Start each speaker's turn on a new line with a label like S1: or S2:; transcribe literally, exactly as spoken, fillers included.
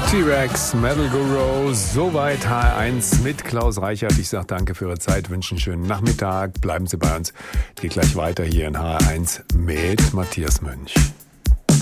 S1: T-Rex, Metal Guru, soweit H R eins mit Klaus Reichert. Ich sage danke für Ihre Zeit, wünsche einen schönen Nachmittag. Bleiben Sie bei uns. Geht gleich weiter hier in H R eins mit Matthias Mönch.